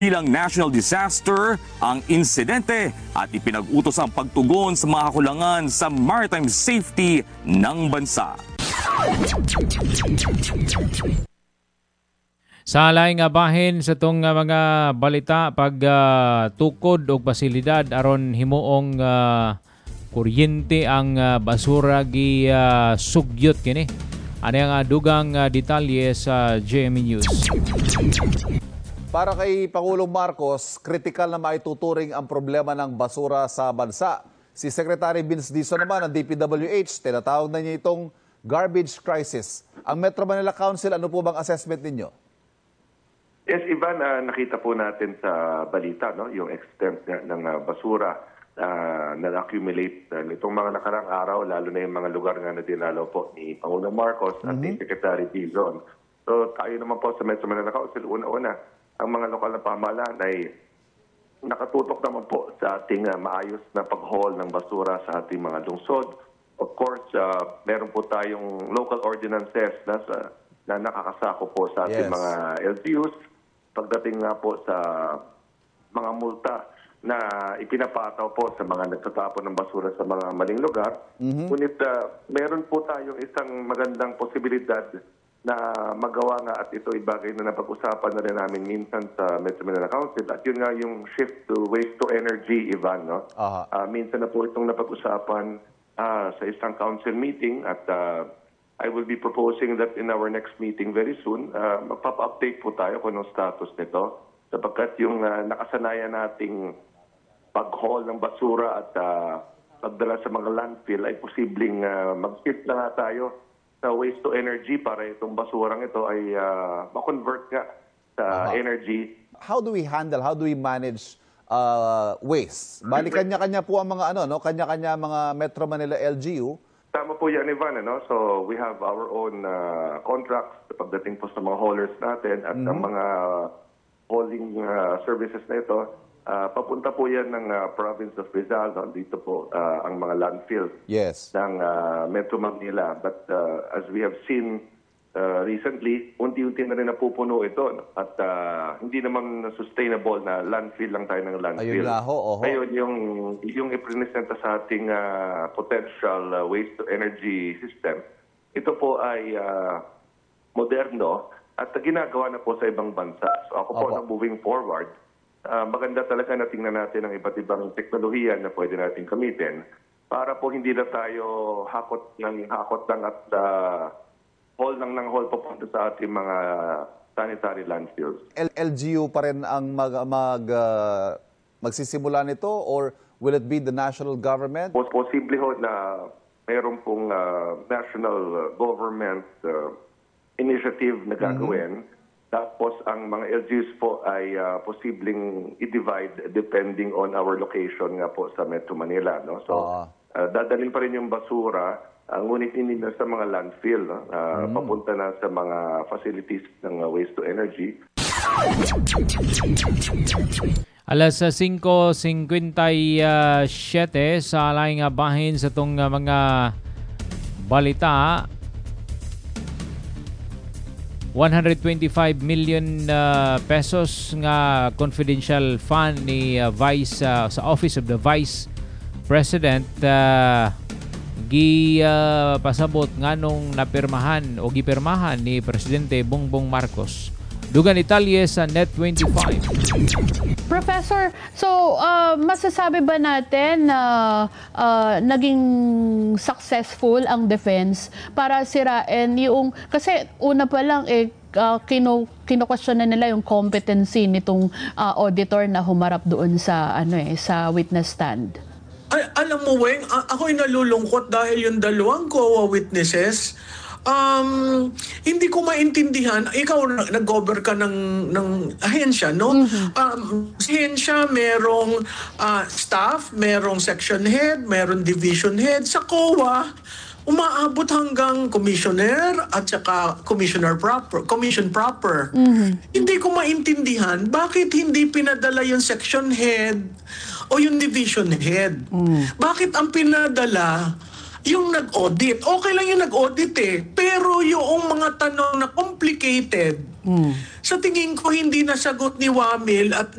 bilang national disaster ang insidente at ipinag-utos ang pagtugon sa mga kakulangan sa maritime safety ng bansa. Sa laing nga bahin sa tong mga balita tukod og pasilidad aron himuong kuryente ang basura gi sugyot kini. Ano ang dugang detalye sa GMA News. Para kay Pangulong Marcos, kritikal na maituturing ang problema ng basura sa bansa. Si Secretary Vince Dizon naman ng DPWH, tinatawag na niya itong garbage crisis. Ang Metro Manila Council, ano po bang assessment ninyo? Yes, Ivan, nakita po natin sa balita yung extent ng basura na accumulate nitong mga nakarang araw, lalo na yung mga lugar nga na dinalaw po ni Pangulong Marcos at ni Secretary Dizon. So tayo naman po sa Metro Manila Council, una-una, ang mga lokal na pamahalaan ay nakatutok naman po sa ating maayos na pag-haul ng basura sa ating mga lungsod. Of course, meron po tayong local ordinances na nakakasako po sa ating mga LGUs. Pagdating nga po sa mga multa na ipinapataw po sa mga nagtatapon ng basura sa mga maling lugar. Ngunit meron po tayong isang magandang posibilidad na magawa nga at ito ay bagay na napag-usapan na rin namin minsan sa Metro Manila Council. At yun nga yung shift to waste to energy, Ivan. No? Minsan na po itong napag-usapan sa isang council meeting at I will be proposing that in our next meeting very soon, magpapa-update po tayo kung anong status nito. Sapagkat yung nakasanayan nating pag-haul ng basura at pagdala sa mga landfill ay posibleng mag-shift na nga tayo sa waste to energy para itong basurang ito ay ma-convert nga sa energy. How do we handle, how do we manage waste? Bali kanya-kanya po ang mga kanya-kanya mga Metro Manila LGU. Tama po yan, Ivan. So we have our own contracts pagdating po sa mga haulers natin at ang mga hauling services na ito. Papunta po yan ng province of Rizal. Dito po ang mga landfills ng Metro Manila. But as we have seen recently, unti-unti na rin napupuno ito. At hindi naman sustainable na landfill lang tayo ng landfill. Ayun nga ho. Ngayon, yung ipresenta sa ating potential waste to energy system, ito po ay moderno at ginagawa na po sa ibang bansa. So ako po na moving forward, maganda talaga na tingnan natin ang iba't ibang teknolohiya na pwede natin gamitin para po hindi na tayo hakot lang at haul ng haul papunta sa ating mga sanitary landfills. LGU pa rin ang magsisimula nito or will it be the national government? Posible ho na mayroon pong national government initiative na gagawin. Tapos ang mga LGUs po ay posibleng i-divide depending on our location nga po sa Metro Manila. No? So dadalhin pa rin yung basura, ngunit hindi na sa mga landfill, papunta na sa mga facilities ng waste to energy. Alas 5:57 sa laing bahin sa itong mga balita. 125 million pesos nga confidential fund ni Vice sa Office of the Vice President pasabot nganong napirmahan o gipirmahan ni Presidente Bongbong Marcos. Dugan detalye sa Net25. Professor, so masasabi ba natin na naging successful ang defense para sirain yung, kasi una pa lang kino-question na nila yung competency nitong auditor na humarap doon sa sa witness stand. Alam mo, Weng, ako'y nalulungkot dahil yung dalawang COA witnesses, hindi ko maintindihan. Ikaw, nag-cover ka ng ahensya, no? Ahensya, merong staff, merong section head, merong division head. Sa COA, umaabot hanggang commissioner at saka commission proper. Hindi ko maintindihan bakit hindi pinadala yung section head o yung division head. Bakit ang pinadala yung nag-audit? Okay lang yung nag-audit pero yung mga tanong na complicated, sa tingin ko hindi nasagot ni Wamil at